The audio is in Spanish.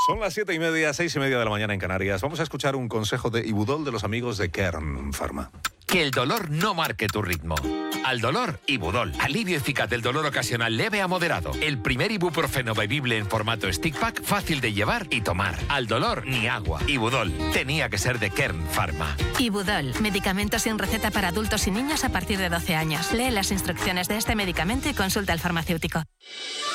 Son las 7:30, 6:30 de la mañana en Canarias. Vamos a escuchar un consejo de Ibudol de los amigos de Kern Pharma. Que el dolor no marque tu ritmo. Al dolor, Ibudol. Alivio eficaz del dolor ocasional leve a moderado. El primer ibuprofeno bebible en formato stick pack, fácil de llevar y tomar. Al dolor, ni agua. Ibudol. Tenía que ser de Kern Pharma. Ibudol. Medicamento sin receta para adultos y niños a partir de 12 años. Lee las instrucciones de este medicamento y consulta al farmacéutico.